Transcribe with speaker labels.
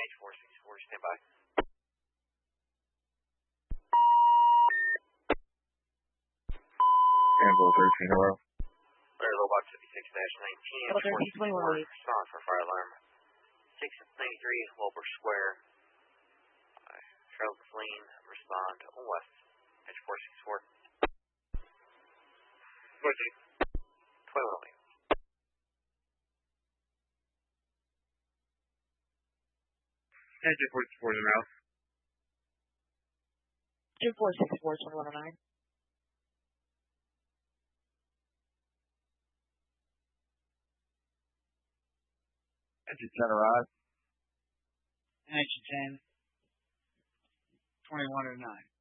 Speaker 1: H464, stand by.
Speaker 2: Ambo 13, hello.
Speaker 1: Low box 56-19, H464, respond for fire alarm. 693, Wilbur Square. Charles Lane, respond west, H464. 2108.
Speaker 2: H464 in the house.
Speaker 3: 2464, 2109.
Speaker 2: Engine 10 arrived.
Speaker 4: Engine 10, 2109.